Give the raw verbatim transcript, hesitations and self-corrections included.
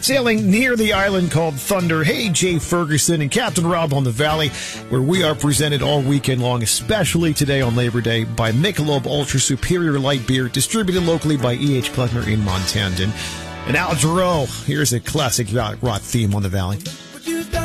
sailing near the island called Thunder. Hey, Jay Ferguson and Captain Rob on the Valley, where we are presented all weekend long, especially today on Labor Day, by Michelob Ultra Superior Light Beer, distributed locally by E H. Klutner in Montandon. And Al Jarreau, here's a classic rock theme on the Valley.